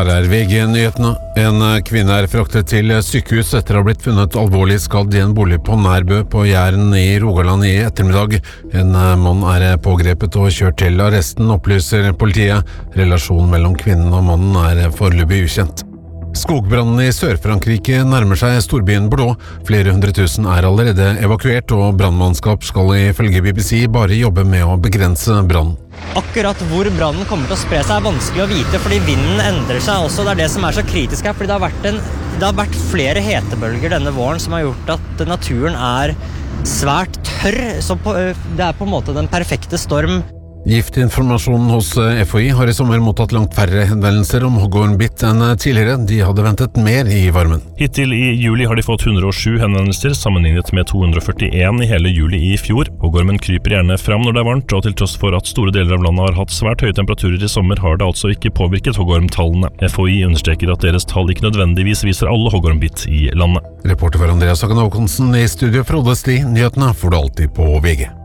Her VG-nyhetene. En kvinne fraktet til sykehus etter å ha blitt funnet alvorlig skadd i en bolig på Nærbø på Jæren i Rogaland i ettermiddag. En mann pågrepet og kjørt til arresten, opplyser politiet. Relasjonen mellom kvinnen og mannen foreløpig ukjent. Skogbrannen i Sør-Frankrike nærmer seg storbyen Bordeaux. Flere 100 000 allerede evakuert, og brannmannskap skal ifølge BBC bare jobbe med å begrense brannen. Akkurat hvor brannen kommer til å spre seg vanskelig å vite, fordi vinden endrer seg også. Det det som så kritisk her, fordi det har vært flere hetebølger denne våren som har gjort at naturen svært tørr, så det på en måte den perfekte storm. Giftinformasjonen hos FHI har i sommer mottatt langt færre henvendelser om hoggormbitt enn tidligere. De hadde ventet mer i varmen. Hittil i juli har de fått 107 henvendelser, sammenlignet med 241 i hele juli i fjor. Hoggormen kryper gjerne fram når det varmt, og til tross for at store deler av landet har hatt svært høye temperaturer i sommer, har det altså ikke påvirket hoggormtallene. FHI understreker at deres tall ikke nødvendigvis viser alle hoggormbitt i landet. Reporter for Andreas Hagen Håkonsen i studio fra Odde Sti. Nyhetene får du alltid på VG.